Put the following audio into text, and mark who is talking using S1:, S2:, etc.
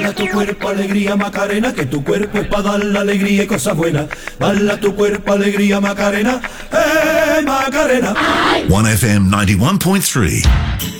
S1: Baila tu cuerpo, alegría, Macarena, que tu cuerpo es para dar la alegría y cosas buenas. Baila tu cuerpo, alegría, Macarena, Macarena.
S2: 1FM 91.3.